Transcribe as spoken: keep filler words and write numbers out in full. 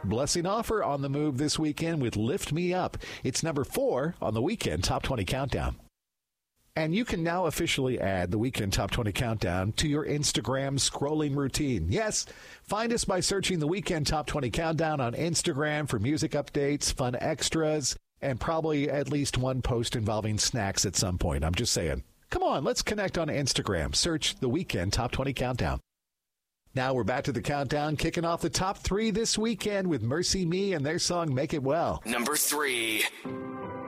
Blessing Offer on the move this weekend with Lift Me Up. It's number four on the Weekend Top twenty Countdown. And you can now officially add the Weekend Top twenty Countdown to your Instagram scrolling routine. Yes, find us by searching the Weekend Top twenty Countdown on Instagram for music updates, fun extras, and probably at least one post involving snacks at some point. I'm just saying. Come on, let's connect on Instagram. Search the Weekend Top twenty Countdown. Now we're back to the countdown, kicking off the top three this weekend with Mercy Me and their song Make It Well. Number three.